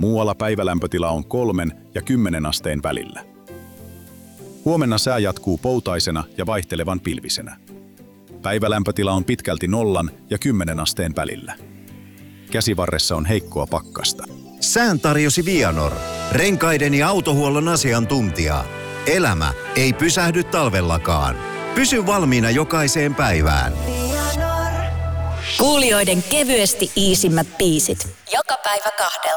Muualla päivälämpötila on 3 ja 10 asteen välillä. Huomenna sää jatkuu poutaisena ja vaihtelevan pilvisenä. Päivälämpötila on pitkälti 0 ja 10 asteen välillä. Käsivarressa on heikkoa pakkasta. Sään tarjosi Vianor, renkaiden ja autohuollon asiantuntija. Elämä ei pysähdy talvellakaan. Pysy valmiina jokaiseen päivään. Kuulijoiden kevyesti iisimmät biisit. Joka päivä 2.